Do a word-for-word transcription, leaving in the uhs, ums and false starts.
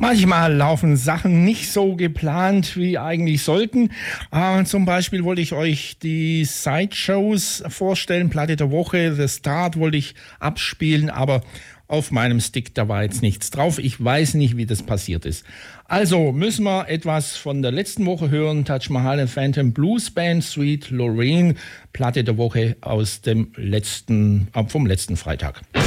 Manchmal laufen Sachen nicht so geplant, wie eigentlich sollten. Äh, zum Beispiel wollte ich euch die Sideshows vorstellen, Platte der Woche, The Start wollte ich abspielen, aber auf meinem Stick, da war jetzt nichts drauf. Ich weiß nicht, wie das passiert ist. Also müssen wir etwas von der letzten Woche hören. Taj Mahal and Phantom Blues Band, Sweet Lorraine, Platte der Woche aus dem letzten, vom letzten Freitag.